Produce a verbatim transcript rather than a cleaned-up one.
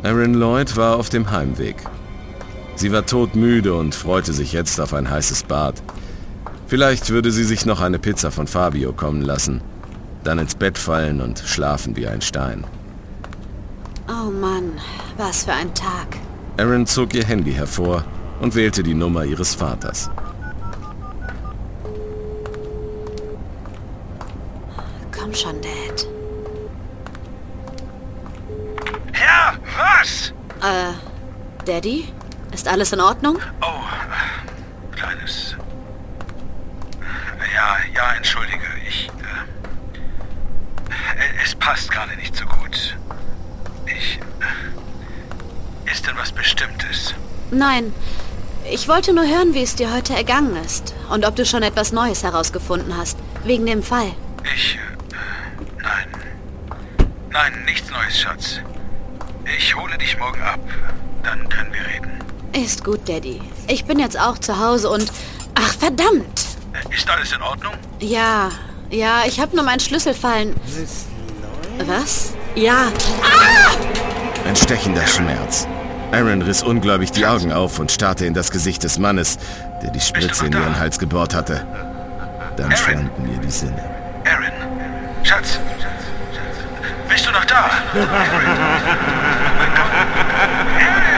Erin Lloyd war auf dem Heimweg. Sie war todmüde und freute sich jetzt auf ein heißes Bad. Vielleicht würde sie sich noch eine Pizza von Fabio kommen lassen, dann ins Bett fallen und schlafen wie ein Stein. Oh Mann, was für ein Tag. Erin zog ihr Handy hervor und wählte die Nummer ihres Vaters. Komm schon, Dad. Ja, was? Äh, Daddy? Ist alles in Ordnung? Oh, äh, kleines... Ja, ja, entschuldige, ich... Äh, es passt gerade nicht so gut. Ich... Äh, ist denn was Bestimmtes? Nein, ich wollte nur hören, wie es dir heute ergangen ist. Und ob du schon etwas Neues herausgefunden hast. Wegen dem Fall. Ich... Äh, nein. Nein, nichts Neues, Schatz. Ich hole dich morgen ab. Dann können wir reden. Ist gut, Daddy. Ich bin jetzt auch zu Hause und... Ach, verdammt! Ist alles in Ordnung? Ja, ja, ich habe nur meinen Schlüssel fallen... Was? Ja. Ah! Ein stechender Schmerz. Erin riss ungläubig die Augen auf und starrte in das Gesicht des Mannes, der die Spritze in ihren Hals gebohrt hatte. Dann Erin? schwanden ihr die Sinne. Erin, Schatz, bist du noch da? Erin, mein Gott. Erin!